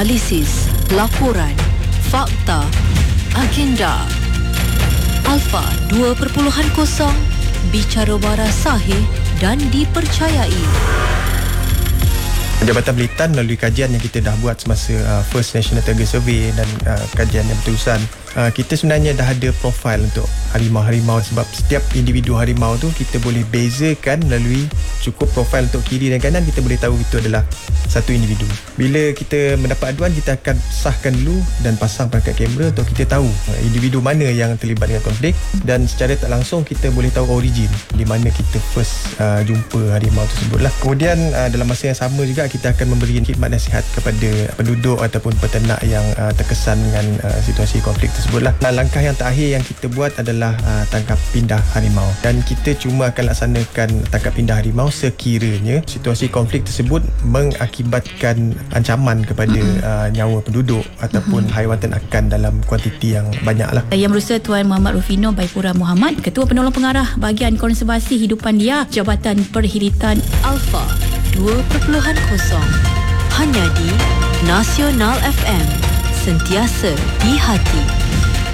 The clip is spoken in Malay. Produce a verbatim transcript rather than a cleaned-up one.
analisis, laporan, fakta, agenda. Alpha dua titik kosong, bicara waras sahih dan dipercayai. Jabatan Belitan melalui kajian yang kita dah buat semasa uh, First National Tiger Survey dan uh, kajian yang berterusan, uh, kita sebenarnya dah ada profil untuk harimau-harimau, sebab setiap individu harimau tu kita boleh bezakan melalui cukup profil untuk kiri dan kanan, kita boleh tahu itu adalah satu individu. Bila kita mendapat aduan, kita akan sahkan dulu dan pasang perangkat kamera untuk kita tahu uh, individu mana yang terlibat dengan konflik, dan secara tak langsung kita boleh tahu origin di mana kita first uh, jumpa harimau tersebut lah. Kemudian uh, dalam masa yang sama juga kita akan memberi khidmat nasihat kepada penduduk ataupun peternak yang uh, terkesan dengan uh, situasi konflik tersebut lah. Nah, langkah yang terakhir yang kita buat adalah uh, tangkap pindah harimau, dan kita cuma akan laksanakan tangkap pindah harimau sekiranya situasi konflik tersebut mengakibatkan ancaman kepada uh, nyawa penduduk ataupun haiwan ternakan dalam kuantiti yang banyak lah. Yang berusaha Tuan Muhammad Rufino Baipura Muhammad, Ketua Penolong Pengarah Bahagian Konservasi Hidupan Liar Jabatan Perhiritan Alpha dua titik kosong, hanya di Nasional F M, sentiasa di hati.